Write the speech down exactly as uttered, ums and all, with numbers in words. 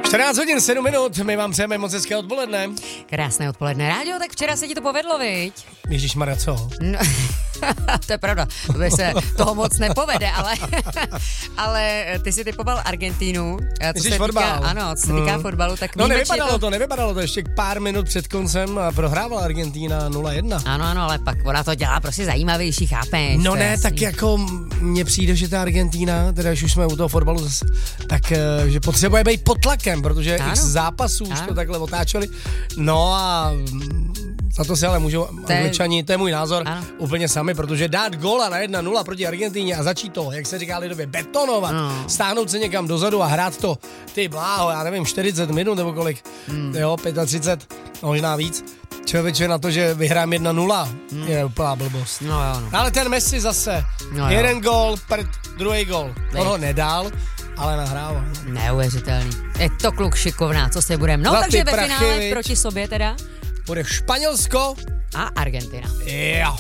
čtrnáct hodin, sedm minut, my vám přejeme moc hezké odpoledne. Krásné odpoledne, Ráďo, tak včera se ti to povedlo, viď? Ježišmarja, co? No, to je pravda, to se toho moc nepovede, ale, ale ty si typoval Argentínu. Co se týká, ano, co se týká hmm. fotbalu, tak no nevypadalo to... to, nevypadalo to, ještě pár minut před koncem prohrávala Argentína nula jedna. Ano, ano, ale pak ona to dělá prostě zajímavější, chápeš? No ne, tak jako mně přijde, že ta Argentína, teda když už jsme u toho fotbalu zase, tak že potřebuje být pod tlakem, protože ano. x zápasů už to takhle otáčeli. No a za to se ale můžou Angličani, to je můj názor, ano. úplně sami, protože dát góla na jedna nula proti Argentíně a začít to, jak se říká lidově, betonovat, no. stáhnout se někam dozadu a hrát to, ty bláho, já nevím, čtyřicet minut nebo kolik, hmm. jo, třicet pět, možná víc. Člověče na to, že vyhrám jedna nula, hmm. je úplná blbost. No, jo, no. Ale ten Messi zase, no, jeden gól, prd, druhý gól, on ho nedal, ale nahrával. Neuvěřitelný. Je to kluk šikovná, co se budeme. No, za takže ve prachy, finále viď? Proti sobě teda. Bude Španělsko a Argentina. Jo.